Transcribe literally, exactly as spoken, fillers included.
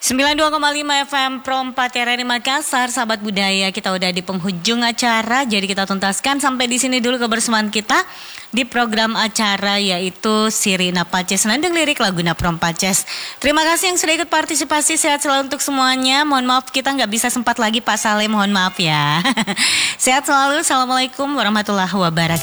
sembilan puluh dua koma lima F M Pro empat R R I Makassar, sahabat budaya, kita udah di penghujung acara, jadi kita tuntaskan sampai di sini dulu kebersamaan kita di program acara yaitu Sirina Paces Nandung Lirik Laguna Pro Paces. Terima kasih yang sudah ikut partisipasi, sehat selalu untuk semuanya. Mohon maaf kita nggak bisa sempat lagi Pak Saleh, mohon maaf ya. Sehat selalu, assalamualaikum warahmatullahi wabarakatuh.